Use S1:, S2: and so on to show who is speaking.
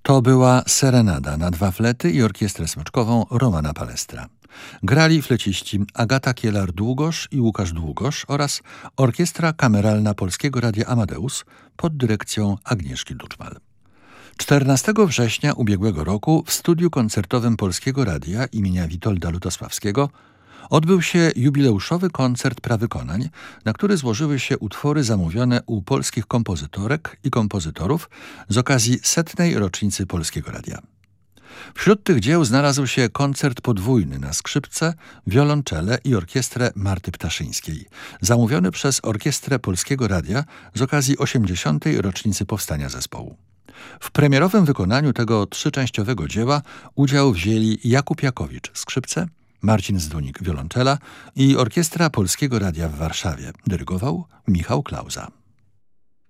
S1: To była serenada na 2 flety i orkiestrę smyczkową Romana Palestra. Grali fleciści Agata Kielar-Długosz i Łukasz Długosz oraz Orkiestra Kameralna Polskiego Radia Amadeus pod dyrekcją Agnieszki Duczmal. 14 września ubiegłego roku w studiu koncertowym Polskiego Radia imienia Witolda Lutosławskiego odbył się jubileuszowy koncert prawykonań, na który złożyły się utwory zamówione u polskich kompozytorek i kompozytorów z okazji 100. rocznicy Polskiego Radia. Wśród tych dzieł znalazł się koncert podwójny na skrzypce, wiolonczele i orkiestrę Marty Ptaszyńskiej, zamówiony przez Orkiestrę Polskiego Radia z okazji 80. rocznicy powstania zespołu. W premierowym wykonaniu tego 3-częściowego dzieła udział wzięli Jakub Jakowicz skrzypce, Marcin Zdunik wiolonczela i Orkiestra Polskiego Radia w Warszawie. Dyrygował Michał Klauza.